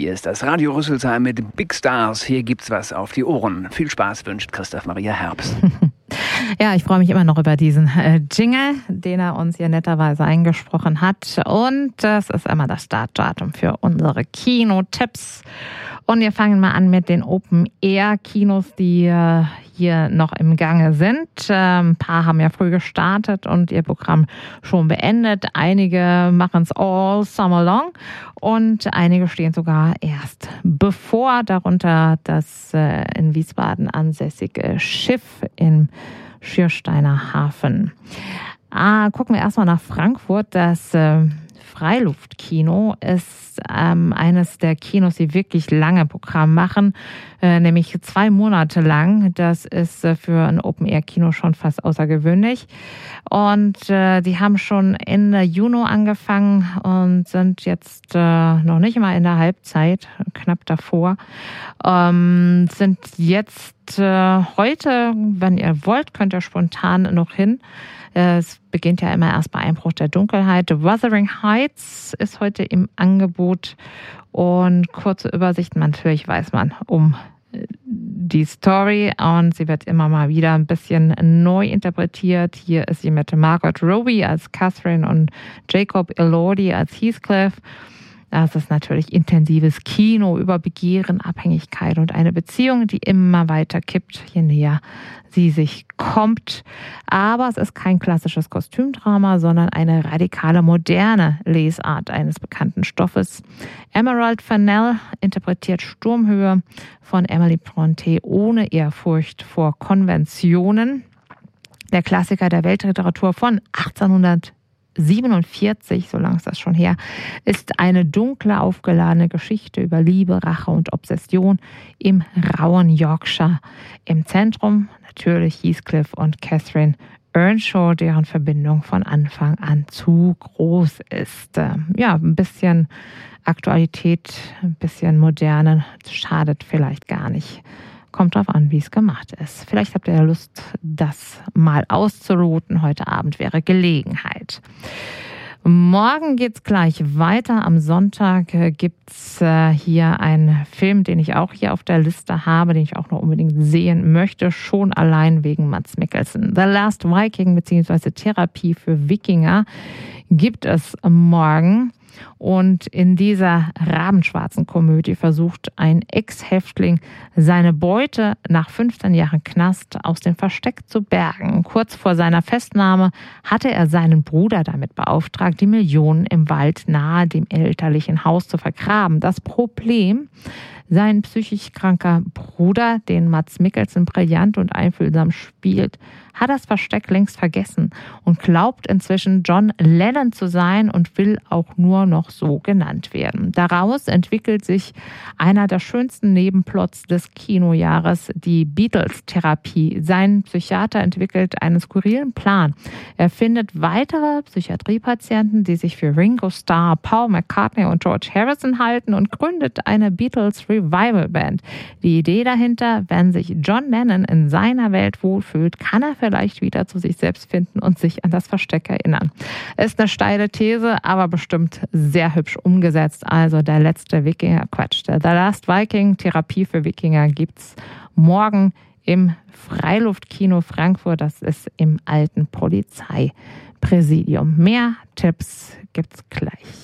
Hier ist das Radio Rüsselsheim mit Big Stars. Hier gibt's was auf die Ohren. Viel Spaß wünscht Christoph Maria Herbst. Ja, ich freue mich immer noch über diesen Jingle, den er uns hier netterweise eingesprochen hat. Und das ist immer das Startdatum für unsere Kinotipps. Und wir fangen mal an mit den Open-Air-Kinos, die hier noch im Gange sind. Ein paar haben ja früh gestartet und ihr Programm schon beendet. Einige machen es all summer long und einige stehen sogar erst bevor, darunter das in Wiesbaden ansässige Schiff im Schiersteiner Hafen. Gucken wir erstmal nach Frankfurt. Das Freiluftkino ist eines der Kinos, die wirklich lange Programm machen, nämlich 2 Monate lang. Das ist für ein Open-Air-Kino schon fast außergewöhnlich. Und die haben schon Ende Juni angefangen und sind jetzt noch nicht mal in der Halbzeit, knapp davor. Sind jetzt heute, wenn ihr wollt, könnt ihr spontan noch hin. Es beginnt ja immer erst bei Einbruch der Dunkelheit. Wuthering Heights ist heute im Angebot. Und kurze Übersicht, natürlich weiß man um die Story und sie wird immer mal wieder ein bisschen neu interpretiert. Hier ist sie mit Margot Robbie als Catherine und Jacob Elordi als Heathcliff. Das ist natürlich intensives Kino über Begehren, Abhängigkeit und eine Beziehung, die immer weiter kippt, je näher sie sich kommt. Aber es ist kein klassisches Kostümdrama, sondern eine radikale, moderne Lesart eines bekannten Stoffes. Emerald Fennell interpretiert Sturmhöhe von Emily Brontë ohne Ehrfurcht vor Konventionen. Der Klassiker der Weltliteratur von 1847, so lange ist das schon her, ist eine dunkle, aufgeladene Geschichte über Liebe, Rache und Obsession im rauen Yorkshire. Im Zentrum natürlich Heathcliff und Catherine Earnshaw, deren Verbindung von Anfang an zu groß ist. Ja, ein bisschen Aktualität, ein bisschen Moderne, schadet vielleicht gar nicht. Kommt drauf an, wie es gemacht ist. Vielleicht habt ihr ja Lust, das mal auszuloten. Heute Abend wäre Gelegenheit. Morgen geht's gleich weiter. Am Sonntag gibt's hier einen Film, den ich auch hier auf der Liste habe, den ich auch noch unbedingt sehen möchte, schon allein wegen Mads Mikkelsen. The Last Viking bzw. Therapie für Wikinger gibt es morgen. Und in dieser rabenschwarzen Komödie versucht ein Ex-Häftling, seine Beute nach 15 Jahren Knast aus dem Versteck zu bergen. Kurz vor seiner Festnahme hatte er seinen Bruder damit beauftragt, die Millionen im Wald nahe dem elterlichen Haus zu vergraben. Das Problem: sein psychisch kranker Bruder, den Mads Mikkelsen brillant und einfühlsam spielt, hat das Versteck längst vergessen und glaubt inzwischen John Lennon zu sein und will auch nur noch so genannt werden. Daraus entwickelt sich einer der schönsten Nebenplots des Kinojahres, die Beatles-Therapie. Sein Psychiater entwickelt einen skurrilen Plan. Er findet weitere Psychiatriepatienten, die sich für Ringo Starr, Paul McCartney und George Harrison halten und gründet eine Beatles Revival Band. Die Idee dahinter: wenn sich John Lennon in seiner Welt wohlfühlt, kann er vielleicht wieder zu sich selbst finden und sich an das Versteck erinnern. Ist eine steile These, aber bestimmt sehr hübsch umgesetzt. Also der letzte Wikinger, The Last Viking, Therapie für Wikinger, gibt's morgen im Freiluftkino Frankfurt. Das ist im alten Polizeipräsidium. Mehr Tipps gibt's gleich.